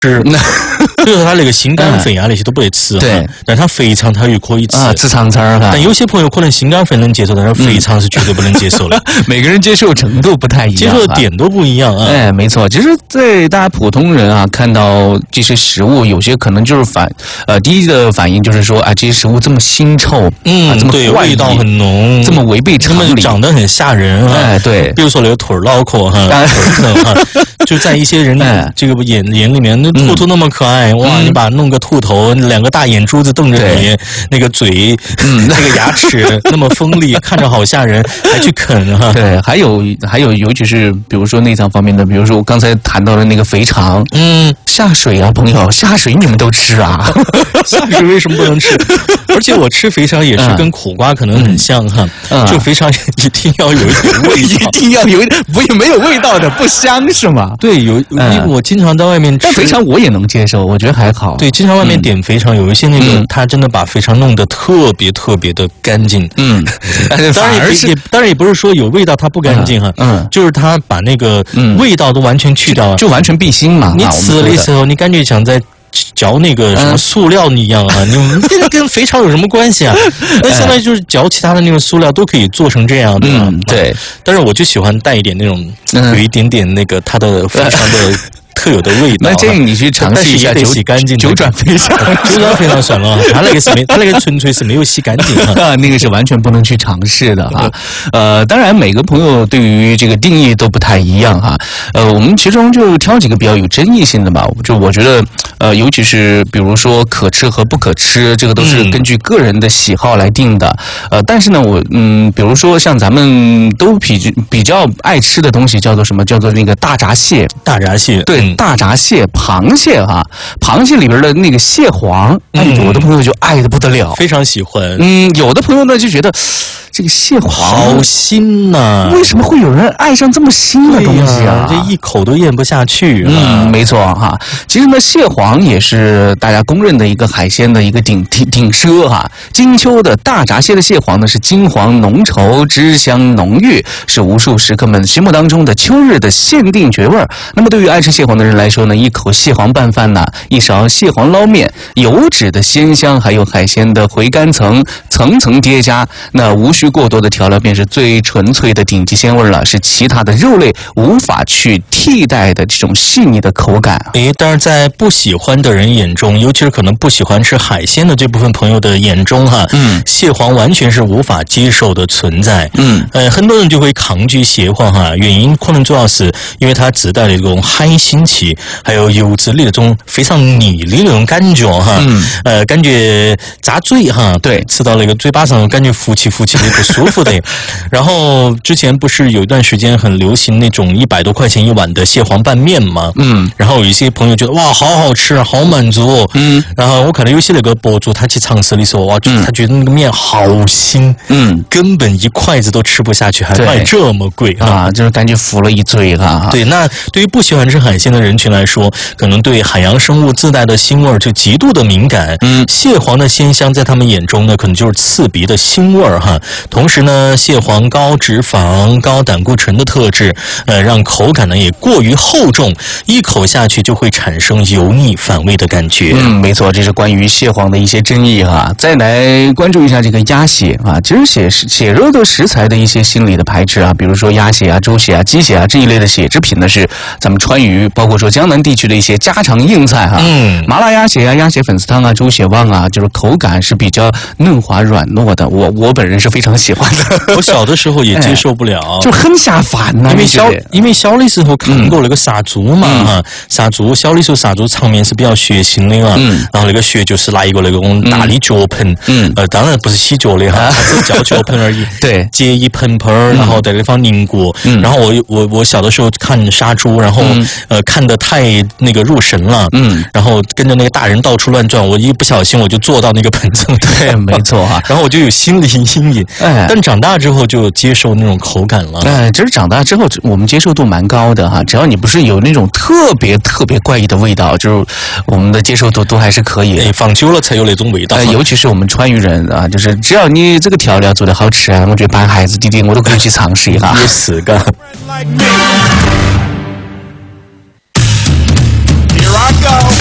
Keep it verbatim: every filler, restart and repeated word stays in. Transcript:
是，就是他那个心肝肺啊那些都不得吃， 对， 但他肥肠他又可以吃啊，吃肠肠哈。 但有些朋友可能心肝肺能接受，但是肥肠是绝对不能接受的。 每个人接受程度不太一样， 接受的点都不一样啊。 哎，没错，其实，在大家普通人啊看到这些食物，有些可能就是反呃第一的反应就是说啊，这些食物这么腥臭， 嗯， 啊、这么对，味道很浓， 这么违背常理， 长得很吓人啊。 哎，对， 比如说那个腿儿脑壳哈，腿儿哈，就在一些人这个眼眼里面，那兔兔那么可爱，哇，你把它弄个兔头，两个大眼珠子瞪着你，那个嘴，嗯，那个牙齿那么锋利，看着好吓人，还去啃哈。 对，还有还有，尤其是比如说内脏方面的，比如说我刚才谈到的那个肥肠，嗯，下水啊，朋友，下水你们都吃啊？ 下水为什么不能吃？而且我吃肥肠也是跟苦瓜可能很像哈，嗯、就肥肠一定要有一点味道， 一定要有不没有味道的不香是吗？ 对，有，嗯、我经常在外面吃， 但肥肠我也能接受，我觉得还好。 对，经常外面点肥肠，有一些那个、嗯、他真的把肥肠弄得特别特别的干净，嗯，当然也也当然也不是说有味道它不干净哈，嗯，就是他把那个味道都完全去掉了， 就完全避腥嘛。 你吃的时候，你感觉像在嚼那个什么塑料一样啊，你这个跟肥肠有什么关系啊？那相当于就是嚼其他的那种塑料都可以做成这样的， 嗯，对。 但是我就喜欢带一点那种有一点点那个它的肥肠的特有的味道。 那建议你去尝试一下九洗干净九转肥肠， 九转肥肠算了，它那个是没，它那个纯粹是没有洗干净啊，那个是完全不能去尝试的啊。呃，当然每个朋友对于这个定义都不太一样哈。呃，我们其中就挑几个比较有争议性的吧。就我觉得，呃，尤其是比如说可吃和不可吃，这个都是根据个人的喜好来定的。呃，但是呢，我嗯，比如说像咱们都比比较爱吃的东西，叫做什么？叫做那个大闸蟹。 大闸蟹， 对。嗯、大闸蟹、螃蟹哈、啊，螃蟹里边的那个蟹黄，哎、嗯，有的朋友就爱得不得了， 非常喜欢。 嗯，有的朋友呢就觉得这个蟹黄好腥呐、啊， 为什么会有人爱上这么腥的东西啊？ 这一口都咽不下去、啊。 嗯，没错哈。其实呢，蟹黄也是大家公认的一个海鲜的一个顶顶顶奢哈。金秋的大闸蟹的蟹黄呢是金黄浓稠、汁香浓郁，是无数食客们心目当中的秋日的限定绝味。那么对于爱吃蟹黄的人来说呢，一口蟹黄拌饭呐，一勺蟹黄捞面，油脂的鲜香，还有海鲜的回甘层，层层叠加，那无需过多的调料，便是最纯粹的顶级鲜味了，是其他的肉类无法去替代的这种细腻的口感。 诶，但是在不喜欢的人眼中，尤其是可能不喜欢吃海鲜的这部分朋友的眼中哈，嗯，蟹黄完全是无法接受的存在。嗯，呃，很多人就会抗拒蟹黄哈，原因可能主要是因为它自带的这种海腥气，还有油脂里那种非常腻的那种感觉哈，嗯，呃，感觉扎嘴哈，对，吃到那个嘴巴上感觉浮起浮起的不舒服的。然后之前不是有一段时间很流行那种一百多块钱一碗的蟹黄拌面吗？嗯，然后有一些朋友觉得哇，好好吃，好满足哦。嗯，然后我看到有些那个博主他去尝试的时候，哇，嗯、他觉得那个面好腥，嗯，根本一筷子都吃不下去，还卖这么贵啊，就是感觉浮了一嘴啊。 对，那对于不喜欢吃海鲜的人群来说，可能对海洋生物自带的腥味就极度的敏感。嗯，蟹黄的鲜香在他们眼中呢，可能就是刺鼻的腥味哈。同时呢，蟹黄高脂肪、高胆固醇的特质，呃，让口感呢也过于厚重，一口下去就会产生油腻反胃的感觉。 嗯，没错，这是关于蟹黄的一些争议哈。再来关注一下这个鸭血啊，其实血血肉的食材的一些心理的排斥啊，比如说鸭血啊、猪血啊、鸡血啊这一类的血制品呢，是咱们川渝包括说江南地区的一些家常硬菜哈。嗯，麻辣鸭血啊、鸭血粉丝汤啊、猪血旺啊，就是口感是比较嫩滑软糯的。我我本人是非常喜欢的。 我小的时候也接受不了， 哎、就很下饭呐、啊。 因为小因为小的时候看过那个杀猪嘛哈、嗯，杀猪小的时候杀猪场面是比较血腥的嘛。嗯，然后那个血就是拿一个那种大的脚盆，嗯，呃，当然不是洗脚的哈，它只是叫脚盆而已。 对， 接一盆盆儿，然后在那方凝固。嗯，然后我我我小的时候看杀猪，然后、嗯、呃看得太那个入神了。嗯，然后跟着那个大人到处乱转，我一不小心我就坐到那个盆子里。 对，没错哈。 然后我就有心理阴影。哎，但长大之后就接受那种口感了。 哎，其实长大之后我们接受度蛮高的哈，只要你不是有那种特别特别怪异的味道，就是我们的接受度都还是可以的。 哎，放久了才有那种味道。 哎，尤其是我们川渝人啊，就是只要你这个调料做得好吃啊，我觉得把孩子弟弟我都可以去尝试一下。 也是的。